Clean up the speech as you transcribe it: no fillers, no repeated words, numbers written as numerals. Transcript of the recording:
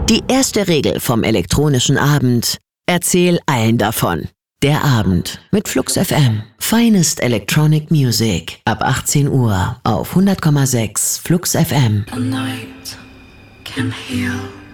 Die erste Regel vom elektronischen Abend: Erzähl allen davon. Der Abend mit Flux FM. Finest Electronic Music. Ab 18 Uhr auf 100,6 Flux FM. The night can heal.